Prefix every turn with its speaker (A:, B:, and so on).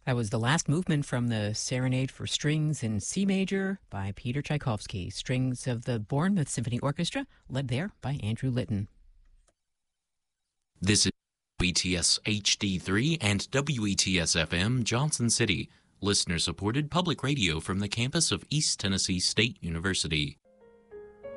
A: That was the last movement from the Serenade for Strings in C Major by Peter Tchaikovsky. Strings of the Bournemouth Symphony Orchestra, led there by Andrew Litton.
B: This is WETS HD3 and WETS FM Johnson City, listener-supported public radio from the campus of East Tennessee State University.